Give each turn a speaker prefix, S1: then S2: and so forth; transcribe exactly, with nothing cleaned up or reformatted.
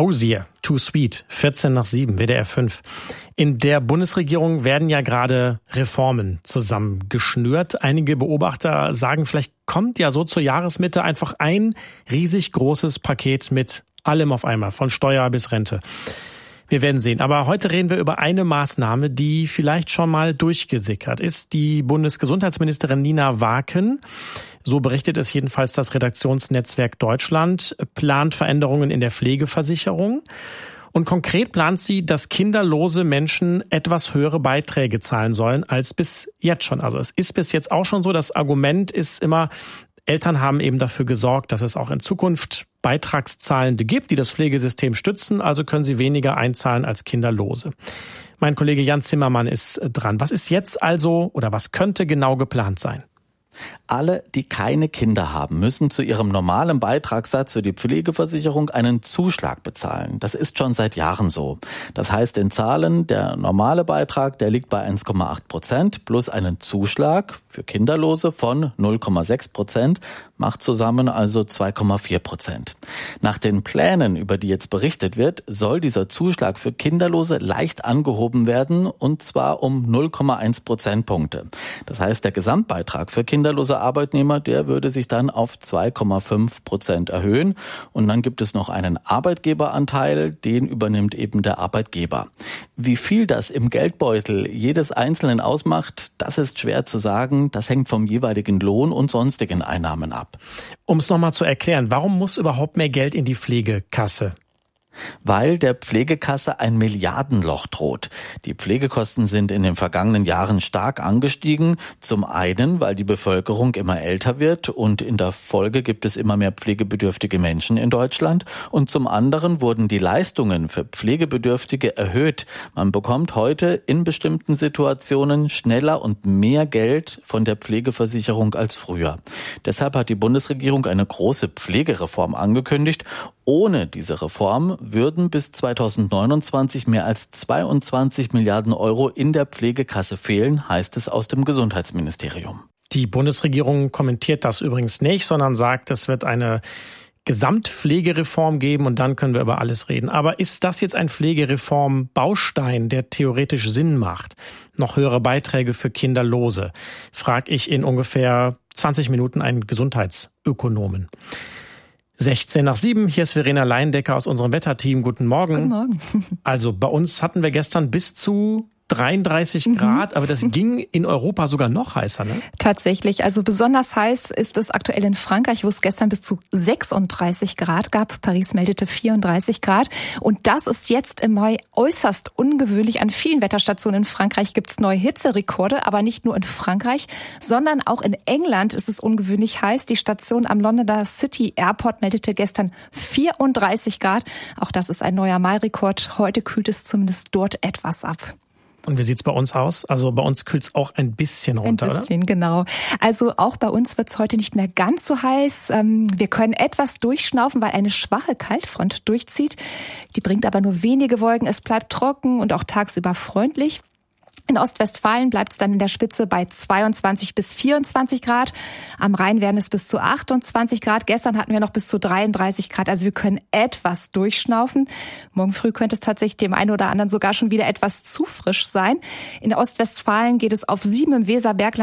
S1: Hosier, Too Sweet, vierzehn nach sieben, W D R fünf. In der Bundesregierung werden ja gerade Reformen zusammengeschnürt. Einige Beobachter sagen, vielleicht kommt ja so zur Jahresmitte einfach ein riesig großes Paket mit allem auf einmal, von Steuer bis Rente. Wir werden sehen. Aber heute reden wir über eine Maßnahme, die vielleicht schon mal durchgesickert ist. Die Bundesgesundheitsministerin Nina Waken, so berichtet es jedenfalls das Redaktionsnetzwerk Deutschland, plant Veränderungen in der Pflegeversicherung. Und konkret plant sie, dass kinderlose Menschen etwas höhere Beiträge zahlen sollen als bis jetzt schon. Also es ist bis jetzt auch schon so, das Argument ist immer, Eltern haben eben dafür gesorgt, dass es auch in Zukunft Beitragszahlende gibt, die das Pflegesystem stützen, also können sie weniger einzahlen als Kinderlose. Mein Kollege Jan Zimmermann ist dran. Was ist jetzt also oder was könnte genau geplant sein?
S2: Alle, die keine Kinder haben, müssen zu ihrem normalen Beitragssatz für die Pflegeversicherung einen Zuschlag bezahlen. Das ist schon seit Jahren so. Das heißt in Zahlen, der normale Beitrag, der liegt bei eins Komma acht Prozent plus einen Zuschlag für Kinderlose von null Komma sechs Prozent, macht zusammen also zwei Komma vier Prozent. Nach den Plänen, über die jetzt berichtet wird, soll dieser Zuschlag für Kinderlose leicht angehoben werden, und zwar um null Komma eins Prozentpunkte. Das heißt, der Gesamtbeitrag für kinderlose Arbeitnehmer, der würde sich dann auf zwei Komma fünf Prozent erhöhen. Und dann gibt es noch einen Arbeitgeberanteil, den übernimmt eben der Arbeitgeber. Wie viel das im Geldbeutel jedes Einzelnen ausmacht, das ist schwer zu sagen. Das hängt vom jeweiligen Lohn und sonstigen Einnahmen ab.
S1: Um es nochmal zu erklären, warum muss überhaupt mehr Geld in die Pflegekasse?
S2: Weil der Pflegekasse ein Milliardenloch droht. Die Pflegekosten sind in den vergangenen Jahren stark angestiegen. Zum einen, weil die Bevölkerung immer älter wird und in der Folge gibt es immer mehr pflegebedürftige Menschen in Deutschland. Und zum anderen wurden die Leistungen für Pflegebedürftige erhöht. Man bekommt heute in bestimmten Situationen schneller und mehr Geld von der Pflegeversicherung als früher. Deshalb hat die Bundesregierung eine große Pflegereform angekündigt. Ohne diese Reform würden bis zweitausendneunundzwanzig mehr als zweiundzwanzig Milliarden Euro in der Pflegekasse fehlen, heißt es aus dem Gesundheitsministerium.
S1: Die Bundesregierung kommentiert das übrigens nicht, sondern sagt, es wird eine Gesamtpflegereform geben und dann können wir über alles reden. Aber ist das jetzt ein Pflegereform-Baustein, der theoretisch Sinn macht? Noch höhere Beiträge für Kinderlose? Frage ich in ungefähr zwanzig Minuten einen Gesundheitsökonomen. sechzehn nach sieben, hier ist Verena Leindecker aus unserem Wetterteam. Guten Morgen.
S3: Guten Morgen.
S1: Also bei uns hatten wir gestern bis zu dreiunddreißig mhm. Grad, aber das ging in Europa sogar noch heißer, ne?
S3: Tatsächlich, also besonders heiß ist es aktuell in Frankreich, wo es gestern bis zu sechsunddreißig Grad gab. Paris meldete vierunddreißig Grad und das ist jetzt im Mai äußerst ungewöhnlich. An vielen Wetterstationen in Frankreich gibt es neue Hitzerekorde, aber nicht nur in Frankreich, sondern auch in England ist es ungewöhnlich heiß. Die Station am Londoner City Airport meldete gestern vierunddreißig Grad. Auch das ist ein neuer Mai-Rekord. Heute kühlt es zumindest dort etwas ab.
S1: Und wie sieht's bei uns aus? Also bei uns kühlt's auch ein bisschen runter, oder?
S3: Ein bisschen, oder? Genau. Also auch bei uns wird's heute nicht mehr ganz so heiß. Wir können etwas durchschnaufen, weil eine schwache Kaltfront durchzieht. Die bringt aber nur wenige Wolken. Es bleibt trocken und auch tagsüber freundlich. In Ostwestfalen bleibt es dann in der Spitze bei zweiundzwanzig bis vierundzwanzig Grad. Am Rhein werden es bis zu achtundzwanzig Grad. Gestern hatten wir noch bis zu dreiunddreißig Grad. Also wir können etwas durchschnaufen. Morgen früh könnte es tatsächlich dem einen oder anderen sogar schon wieder etwas zu frisch sein. In Ostwestfalen geht es auf sieben im Weserbergland.